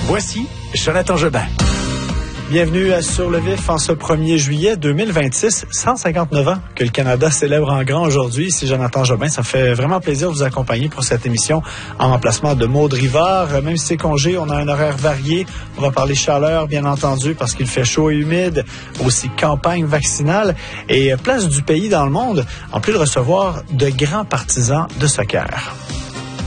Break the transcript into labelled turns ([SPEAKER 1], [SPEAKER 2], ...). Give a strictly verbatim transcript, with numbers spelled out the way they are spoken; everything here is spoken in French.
[SPEAKER 1] Voici Jonathan Jobin. Bienvenue à Sur le Vif en ce premier juillet deux mille vingt-six, cent cinquante-neuf ans que le Canada célèbre en grand aujourd'hui. Ici Jonathan Jobin, ça fait vraiment plaisir de vous accompagner pour cette émission en remplacement de Maude Rivard. Même si c'est congé, on a un horaire varié. On va parler chaleur, bien entendu, parce qu'il fait chaud et humide. Aussi campagne vaccinale et place du pays dans le monde, en plus de recevoir de grands partisans de soccer.